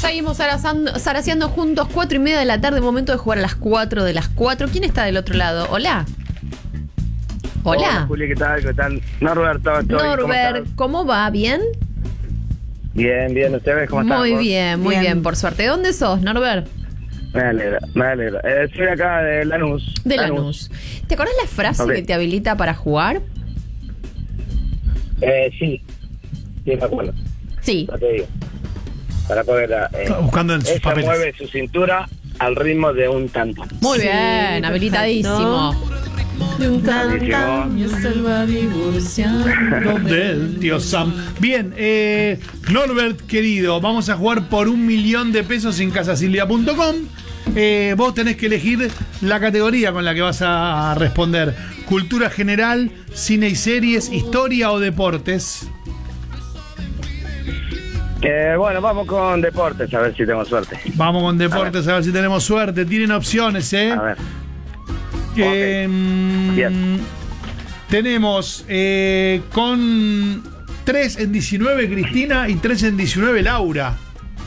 Seguimos zaraseando juntos, 4:30 de la tarde, momento de jugar a las 4 de las 4. ¿Quién está del otro lado? Hola. Hola. Juli, ¿qué tal? ¿Qué tal? Norberto, Norbert, ¿cómo va? ¿Bien? Bien, bien. ¿Ustedes cómo están? Muy bien, por suerte. ¿De dónde sos, Norbert? Me alegra. Soy acá de Lanús. De Lanús. ¿Te acordás la frase que te habilita para jugar? Sí, me acuerdo. Sí. Ya te digo. Para poder... buscando en sus ella papeles. mueve su cintura al ritmo de un tantán. Muy bien, habilitadísimo. De un tantán Buenísimo. se va divorciando del tío Sam. Bien, Norbert, querido, vamos a jugar por $1.000.000 en casasilvia.com. Vos tenés que elegir la categoría con la que vas a responder. Cultura general, cine y series, historia o deportes. Bueno, vamos con deportes, a ver si tenemos suerte. Vamos con deportes, a ver si tenemos suerte. Tienen opciones, A ver. Bien. Tenemos con 3 en 19 Cristina y 3 en 19 Laura.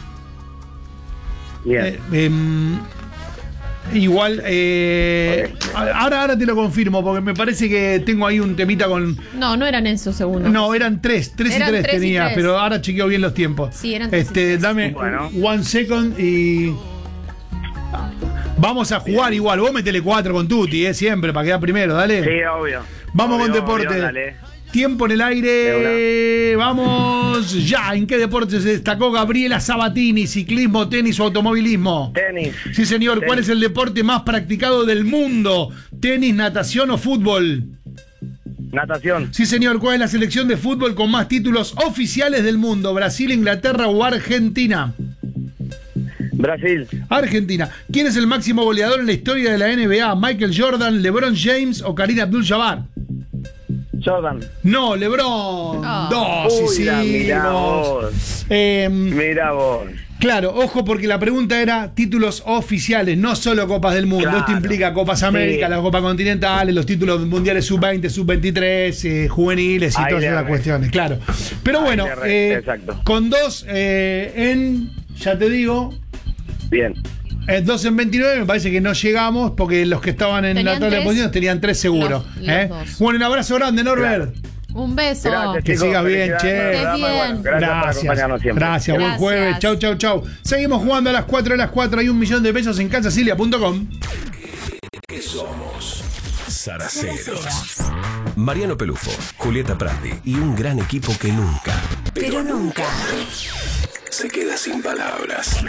Bien. Igual, ahora te lo confirmo, porque me parece que tengo ahí un temita con... No eran esos segundos. No, eran 3 y 3 tenía, pero ahora chequeo bien los tiempos. Sí, eran 3 y 3. Dame one second y... Vamos a jugar igual, vos metele 4 con Tuti, siempre, para quedar primero, dale. Sí, obvio. Vamos con Obvio, deporte. dale. Tiempo en el aire. Vamos ya. ¿En qué deporte se destacó Gabriela Sabatini? ¿Ciclismo, tenis o automovilismo? Tenis. Sí, señor. Tenis. ¿Cuál es el deporte más practicado del mundo? ¿Tenis, natación o fútbol? Natación. Sí, señor. ¿Cuál es la selección de fútbol con más títulos oficiales del mundo? ¿Brasil, Inglaterra o Argentina? Brasil. Argentina. ¿Quién es el máximo goleador en la historia de la NBA? ¿Michael Jordan, LeBron James o Kareem Abdul-Jabbar? Jordan. No, LeBron. Mirá vos. Mirá vos. Claro, ojo, porque la pregunta era títulos oficiales, no solo Copas del Mundo. Claro. Esto implica Copas América, Sí. la Copa Continentales, los títulos mundiales sub-20, sub-23, juveniles y Ahí todas le esas erré. cuestiones, claro. Pero Ahí bueno, le erré, exacto. con 2 ya te digo, Bien. 2 en 29, me parece que no llegamos, porque los que estaban en Tenían la tabla de 3. posiciones tenían 3 seguro. Los dos. Bueno, un abrazo grande, Norbert. Un beso. Gracias, Que chicos. sigas bien, Felicidades che. por el programa. Estés bien. Gracias por acompañarnos siempre. Gracias, buen Gracias. jueves. Chau. Seguimos jugando a las 4 de las 4. Hay $1.000.000 en casasilvia.com. ¿Qué somos? Zaraceros. Mariano Pelufo, Julieta Prandi y un gran equipo que nunca, pero nunca, se queda sin palabras.